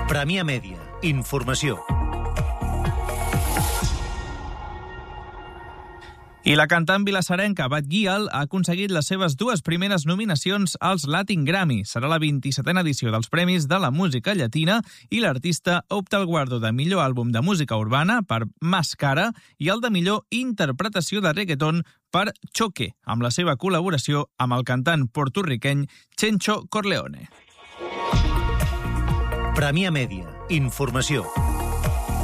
Premià Mèdia. Informació. I la cantant vilassarenca Bat Guial ha aconseguit les seves 2 primeres nominacions als Latin Grammy. Serà la 27a edició dels Premis de la Música Llatina i l'artista opta al guardó de millor àlbum de música urbana per Máscara i el de millor interpretació de reggaeton per Choque, amb la seva col·laboració amb el cantant porto-riqueny Chencho Corleone. Premià Mèdia. Informació.